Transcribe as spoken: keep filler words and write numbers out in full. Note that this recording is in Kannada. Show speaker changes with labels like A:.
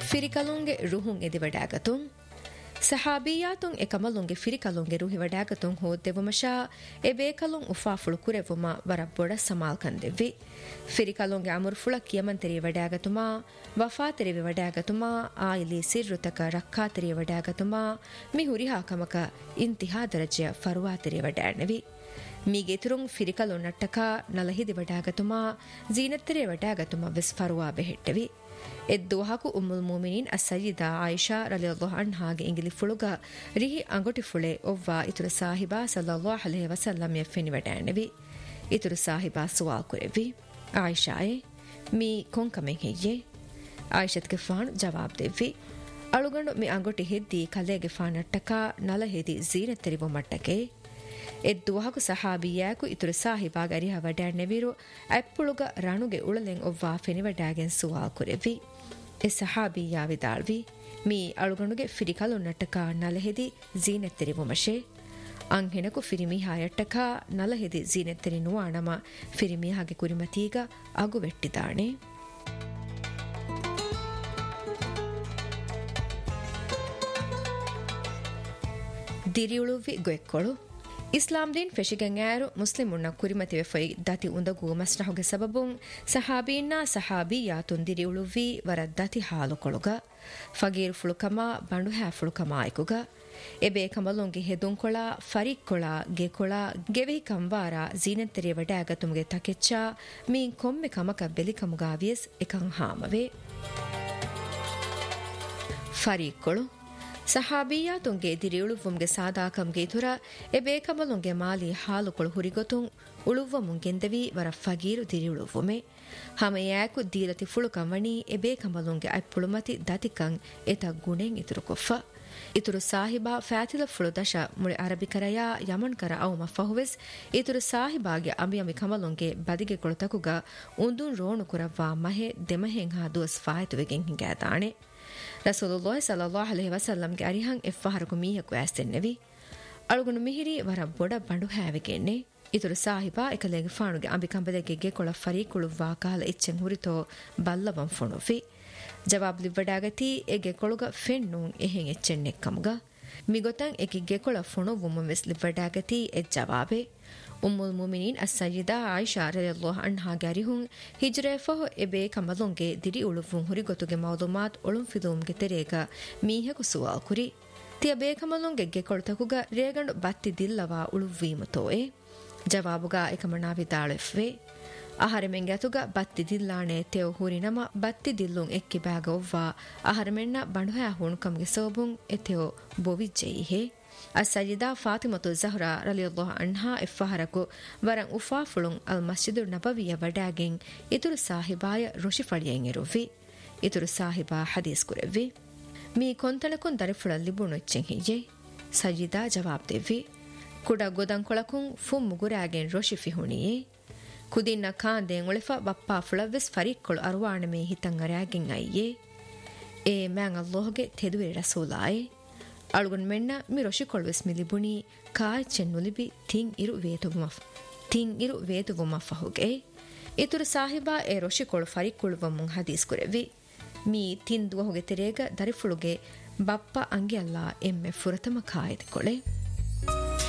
A: ಫಿರಿಕಲುಂಗೆ ರುಹುಂ ಎದಿವಡಾಗತುಂ ಸಹಾಬಿಯಾತುಂ ಎಕಮಲುಂಗೆ ಫಿರಿಕಲುಂಗೆ ರುಹಿ ವಡಾಗತುಂ ಹೋದ್ದೆವಮಶಾ ಎ ಬೇಕಲುಂ ಉಫಾಫುಳು ಕುರೆವುಮ ವರ ಬೊಡ ಸಮಾಲ್ ಕಂದೆವ್ವಿ ಫಿರಿಕಲುಂಗೆ ಅಮುರ್ಫುಳ ಕಿಯಮಂತೆರಿ ವಡಾಗತುಮ ವಫಾತೆರಿ ವಡಾಗತುಮ ಆಯಿಲಿ ಸಿರ್ರುತಕ ರಕ್ಕಾತೆರಿ ವಡಾಗತುಮ ಮಿ ಹುರಿಹಾ ಕಮಕ ಇಂತಿಹಾ ದರಜೆಯ ಫರುವಾತೆರಿ ವಡಾಣವಿ ಮೀಗೆ ತುರುಂ ಫಿರಿಕಲು ನಟ್ಟಕ ನಲಹಿದಿ ವಡಾಗತುಮ ಜೀನತ್ತೆರಿ ವಡಾಗತುಮ ವಿಸ್ ಫರುವಾ ಬೆහෙಟ್ಟವಿ ಎದ್ದುವಹಕು ಉಮ್ಮುಲ್ ಮುಮಿನೀನ್ ಅಸ್ಸಯ್ಯಿದಾ ಆಯಿಷಾ ರಲಿಯಲ್ಲಾಹು ಅನ್ಹಾಗೆ ಇಂಗಿಲಿ ಫುಳುಗ ರಿಹಿ ಅಂಗೊಟಿ ಫುಳೆ ಒವ್ವಾ ಇತುರ ಸಾಹಿಬಾ ಸಲ್ಲಲ್ಲಾಹು ಅಲೈಹಿ ವಸಲ್ಲಂ ಯಫೆನಿ ವಡಾಣವಿ ಇತುರ ಸಾಹಿಬಾ ಸುವಾಲ್ ಕುರೆವಿ ಆಯಿಷಾಯೆ ಮೀ ಕೊಂಕಮೆಂ ಹೆಯ್ಯೆ ಆಯಿಷತ್ಗೆ ಫಾಣು ಜವಾಬ್ ದೆವ್ವಿ ಅಳುಗಂಡು ಮಿ ಅಂಗೊಟಿ ಹೆದ್ದಿ ಕಲೆಗೆ ಫಾಣಟ್ಟಕ ನಲಹಿದಿ ಜೀನತ್ತೆರಿವು ಮಟ್ಟಕೆ ಎದ್ದುವಹಕು ಸಹಾಬಿಯಾಕು ಇತುರು ಸಾಹಿಬಾಗ ಅರಿಹ ವಡ್ಯಾಣೆವಿರು ಅಪ್ಪುಳುಗ ರಣುಗೆ ಉಳಲೆಂ ಒವ್ವಾ ಫೆನಿವಡ್ಯಾಗೆನ್ ಸುವಾಲ್ ಕುರೆವಿ A ಸಹಾಬಿಯಾ ವಿದಾಳ್ವಿ me ಅಳುಗಣುಗೆ ಫಿರಿಕಲು ನಟ್ಟಕ ನಲಹೆದಿ ಜೀನೆತ್ತೆರಿವು ಮಶೆ ಅಂಹೆನಕು ಫಿರಿಮಿಹಾಯಟ್ಟಕ ನಲಹೆದಿ ಜೀನೆತ್ತೆರಿ ನುವಾಣಮ ಫಿರಿಮಿಹಾಗೆ ಕುರಿಮತೀಗ ಅಗುವೆಟ್ಟಿದಾಣೆ ದಿರಿಯುಳುವಿ ಗೊೆಕ್ಕೊಳು Islam Deen ಫೆಶಿಗಂಗಾರು ಮುಸ್ಲಿಮುನ್ನ ಕುರಿಮತಿವೆ five ದತಿ ಉಂದಗು ಮಸ್ನಹುಗೆ ಸಬಬುಂ ಸಹಾಬೀನ್ನ ಸಹಾಬಿಯಾತುನ್ ದಿರಿಯುಳುವಿ ವರ ದತಿ ಹಾಲುಕೊಳುಗ ಫಗೀರ್ ಫುಳುಕಮ ಬಂಡು ಹ್ಯಾ ಫುಳುಕಮ ಆಯ್ಕುಗ ಎಬೆ ಕಮಲುಂಗೆ ಹೆದುಂಕೊಳ ಫರಿಕ್ಕೊಳ ಗೆಕೊಳ ಗೆವಿ ಕಂವಾರ ಜೀನತ್ತೆರಿಯ ವಡ್ಯಾಗತುಮ್ಗೆ ತಕೆಚ್ಚ ಮೀನ್ ಕೊಮ್ಮೆ ಕಮಕ ಬೆಲಿಕಮುಗಾವಿಯಸ್ ಎಕಂ ಹಾಮವೆ ಫರಿಕ್ಕೊಳು ಸಹಾಬಿಯಾತುಂಗೆ ದಿರಿಯುಳುವುಂಗೆ ಸಾದಾಕಂಗೆ ತುರ ಎ ಬೇಕಮಲುಂಗೆ ಮಾಲಿ ಹಾಲುಕೊಳು ಹುರಿಗೊತುಂ ಉಳುವ ಮುಂಗೆಂದವಿ ವರ ಫಗೀರು ದಿರಿಯುಳುವುಮೆ ಹಮೆಯಾಕು ದೀಲತಿ ಫುಳುಕಂವಣಿ ಎ ಬೇಕಮಲುಂಗೆ ಅಪ್ಪುಳುಮತಿ ದತಿಕಂ ಎತ ಗುಣೆಂ ಇತುರು ಕೊಫ್ಫ ಇತುರು ಸಾಹಿಬಾ ಫ್ಯಾತಿಲ ಫುಳು ದಶ ಮುಳೆ ಅರಬಿಕರಯ ಯಮನ್ಕರ ಅವುಮ ಫಹುವೆಸ್ ಇತುರು ಸಾಹಿಬಾಗೆ ಅಮಿಯಮಿ ಕಮಲುಂಗೆ ಬದಿಗೆ ಕೊಳತಕುಗ ಉಂದುನ್ ರೋಣು ಕುರವ್ವಾ ಮಹೆ ದೆಮಹೆಂ ಹಾ ದುವಸ್ ಫಾಯತುವೆಗೆಂ ಹಿಂಗಾದಾಣೆ ರಸೂಲುಲ್ಲಾಹಿ ಸಲ್ಲಲ್ಲಾಹು ಅಲೈಹಿ ವಸಲ್ಲಂಗೆ ಅರಿಹಂ ಎಫ್ಫಹರಕು ಮೀಹಕು ಆಸ್ತೆನ್ನೆವಿ ಅಳುಗುನು ಮಿಹಿರಿ ವರ ಬೊಡ ಬಂಡು ಹ್ಯಾವೆಗೆನ್ನೆ ಇತುರು ಸಾಹಿಬಾ ಎಕಲೆಗೆ ಫಾಣುಗೆ ಅಂಬಿಕಂಬದೆಗೆ ಗೆಕೊಳ ಫರೀಕುಳುವ್ವಾ ಕಾಲ ಇಚ್ಚೆಂ ಹುರಿತೋ ಬಲ್ಲವಂ ಫೊಣುಫಿ ಜವಾಬ್ ಲಿವ್ವಡಾಗತಿ ಎಗೆ ಕೊಳುಗ ಫೆಣ್ಣುಂ ಎಹೆಂ ಎಚ್ಚೆನ್ನೆಕ್ಕಮುಗ ಮಿಗೊತಂ ಎಗೆ ಗೆಕೊಳ ಫೊಣುವುಮ ವೆಸ್ ಲಿವ್ವಡಾಗತಿ ಎ ಜವಾಬೆ ಉಮ್ಮುಲ್ ಮುಮಿನೀನ್ ಅಸ್ಸಯ್ಯಿದಾ ಆಯಿಷಾ ರಲಿಯಲ್ಲಾಹು ಅನ್ಹಾಗೆ ಅರಿಹುಂ ಹಿಜ್ರೆ ಫಹು ಎಬೆ ಕಮಲುಂಗೆ ದಿರಿ ಉಳುವುಂ ಹುರಿಗೊತುಗೆ ಮೌಲುಮಾತ್ ಒಳುಂ ಫಿದುಂಗೆ ತೆರೇಗ ಮೀಹಕು ಸುವಾಲ್ ಕುರಿ ತಿಯ ಬೇಕಮಲುಂಗೆ ಗೆಕೊಳತಕುಗ ರೇಗಂಡು ಬತ್ತಿ ದಿಲ್ಲವಾ ಉಳುವೀಮತೋಯೆ ಜವಾಬುಗ ಎಕಮನಾ ವಿದಾಳೆಫ್ವೆ ಆಹಾರಮೆಂಗೆ ಅತುಗ ಬತ್ತಿ ದಿಲ್ಲಾಣೆ ತೆವ್ ಹುರಿನಮ ಬತ್ತಿ ದಿಲ್ಲುಂ ಎಕ್ಕಿ ಬ್ಯಾಗವ್ವಾ ಆಹಾರಮೆನ್ನ ಬಂಡುಹ್ಯಾ ಹುಣುಕಂಗೆ ಸೋಬುಂ ಎತೆವ್ ಬೊವಿಜ್ಜೆಯಿಹೆ ಅಸ್ಸಯ್ಯಿದಾ ಫಾತಿಮತು ಝಹ್ರಾ ರಲಿಯಲ್ಲಾಹು ಅನ್ಹಾ ಎಫ್ಫಹರಕು ವರಂ ಉಫಾಫುಳುಂ ಅಲ್ ಮಸ್ಜಿದುನ್ ನಬವಿಯ ವಡಾಗೆಂ ಇತುರು ಸಾಹಿಬಾಯ ಋಷಿಫಳಿಯಂ ಇರುವಿ ಇತುರು ಸಾಹಿಬಾ ಹದೀಸ್ ಕುರೆವಿ ಮೀ ಕೊಂತಳಕುನ್ ದರಿಫುಳಲ್ಲಿ ಬುಣುಚ್ಚೆಂ ಹಿಯ್ಯೆ ಸಯ್ಯಿದಾ ಜವಾಬ್ ದೆವ್ವಿ ಕುಡ ಗೊದಂಕೊಳಕುಂ ಫುಂ ಮುಗುರಾಗೆಂ ಋಷಿಫಿ ಹುಣಿಯೆ ಕುದಿನ್ನ ಕಾಂದೆಂ ಉಳೆಫ ಬಪ್ಪಾ ಫುಳವೆಸ್ ಫರಿಕ್ಕೊಳು ಅರುವಾಣಮೆ ಹಿತಂ ಅರಾಗೆಂ ಅಯ್ಯೆ ಏ ಮ್ಯಾಂ ಅಲ್ಲಾಹುಗೆ ತೆದುವೆ ರಸೂಲಾಯೆ ಅಳುಗುನ್ ಮೆನ್ನ ಮಿ ರೊಶಿಕೊಳ್ವೆಸ್ ಮಿಲಿಬುಣಿ ಕಾಯ್ ಚೆನ್ನುಲಿಬಿ ತಿಂ ಇರು ವೇತುಗುಮ ತಿಂ ಇರು ವೇತುಗುಮ ಫಹುಗೆ ಇತುರು ಸಾಹಿಬಾ ಎ ರೊಶಿಕೊಳು ಫರಿಕ್ಕೊಳುವಮುಂ ಹದೀಸ್ ಕುರೆವಿ ಮೀ ತಿಂದುವ ಹುಗೆ ತೆರೇಗ ದರಿಫುಳುಗೆ ಬಪ್ಪ ಅಂಗೆ ಅಲ್ಲ ಎಮ್ಮೆ ಫುರತಮ ಕಾಯದೆ ಕೊಳೆ